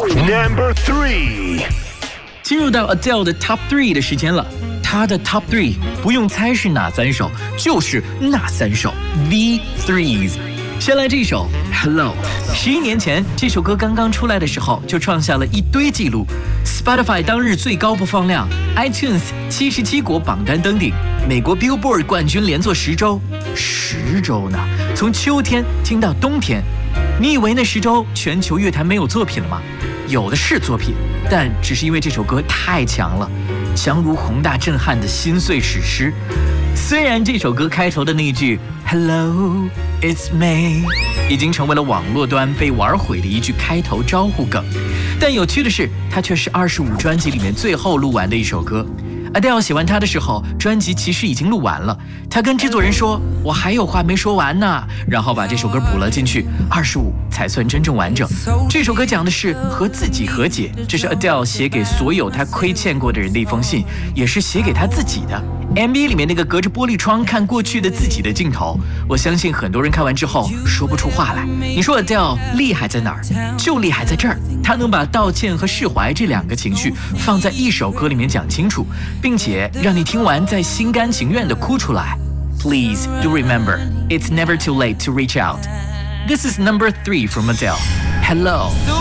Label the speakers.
Speaker 1: Number 3.
Speaker 2: 进入到 Adele 的 Top 3的时间了。她的 Top 3不用猜是哪3首，就是那3首 The Threes。先来这首 Hello。11年前，这首歌刚刚出来的时候，就创下了一堆记录。Spotify 当日最高播放量 ，iTunes 77国榜单登顶，美国 Billboard 冠军连做10周，10周呢，从秋天听到冬天。你以为那10周全球乐坛没有作品了吗？有的是作品，但只是因为这首歌太强了，强如宏大震撼的心碎史诗。虽然这首歌开头的那句 Hello, it's me 已经成为了网络端被玩毁的一句开头招呼梗，但有趣的是，它却是25专辑里面最后录完的一首歌。Adele 写完它的时候，专辑其实已经录完了。他跟制作人说：“我还有话没说完呢。”然后把这首歌补了进去，25才算真正完整。这首歌讲的是和自己和解，这是 Adele 写给所有他亏欠过的人的一封信，也是写给他自己的。MV 里面那个隔着玻璃窗看过去的自己的镜头，我相信很多人看完之后说不出话来。你说 Adele 厉害在哪儿？就厉害在这儿，他能把道歉和释怀这2个情绪放在一首歌里面讲清楚，并且让你听完再心甘情愿地哭出来。Please do remember, it's never too late to reach out. This is number 3 from Adele. Hello.